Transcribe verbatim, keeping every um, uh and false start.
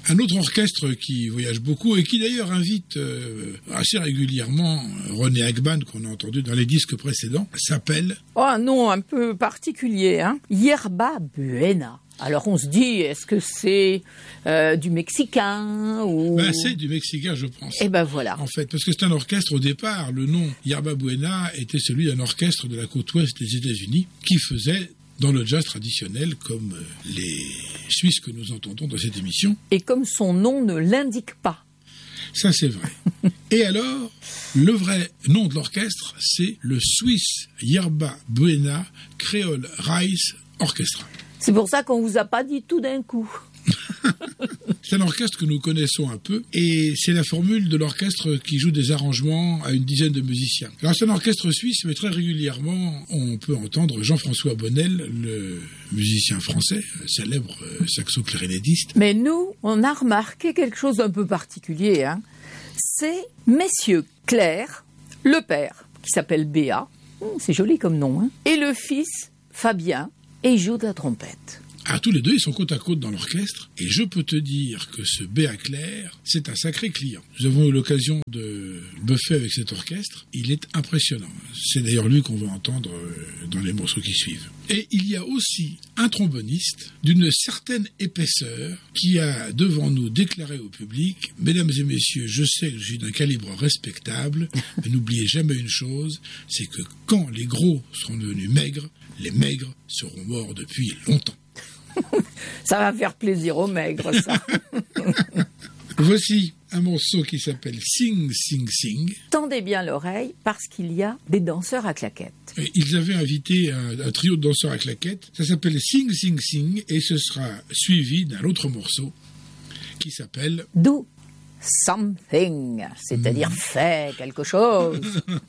Un autre orchestre qui voyage beaucoup et qui d'ailleurs invite euh, assez régulièrement René Agban, qu'on a entendu dans les disques précédents, s'appelle... Oh, un nom un peu particulier, hein. Yerba Buena. Alors on se dit, est-ce que c'est euh, du mexicain ou... Ben, c'est du mexicain, je pense. Eh ben voilà. En fait, parce que c'est un orchestre au départ. Le nom Yerba Buena était celui d'un orchestre de la côte ouest des États-Unis qui faisait dans le jazz traditionnel, comme les Suisses que nous entendons dans cette émission. Et comme son nom ne l'indique pas. Ça, c'est vrai. Et alors, le vrai nom de l'orchestre, c'est le Swiss Yerba Buena Creole Rice Orchestra. C'est pour ça qu'on vous a pas dit tout d'un coup. C'est un orchestre que nous connaissons un peu et c'est la formule de l'orchestre qui joue des arrangements à une dizaine de musiciens. Alors c'est un orchestre suisse, mais très régulièrement on peut entendre Jean-François Bonnel, le musicien français, célèbre saxo-clarinettiste. Mais nous, on a remarqué quelque chose d'un peu particulier, hein. C'est messieurs Claire, le père, qui s'appelle Béat, c'est joli comme nom, hein, et le fils, Fabien, et il joue de la trompette. Ah, tous les deux, ils sont côte à côte dans l'orchestre. Et je peux te dire que ce Béat Clair, c'est un sacré client. Nous avons eu l'occasion de buffer avec cet orchestre. Il est impressionnant. C'est d'ailleurs lui qu'on va entendre dans les morceaux qui suivent. Et il y a aussi un tromboniste d'une certaine épaisseur qui a devant nous déclaré au public « Mesdames et messieurs, je sais que je suis d'un calibre respectable, mais n'oubliez jamais une chose, c'est que quand les gros seront devenus maigres, les maigres seront morts depuis longtemps. » Ça va faire plaisir aux maigres, ça. Voici un morceau qui s'appelle Sing, Sing, Sing. Tendez bien l'oreille parce qu'il y a des danseurs à claquettes. Et ils avaient invité un, un trio de danseurs à claquettes. Ça s'appelle Sing, Sing, Sing et ce sera suivi d'un autre morceau qui s'appelle Do something, c'est-à-dire mmh. fais quelque chose.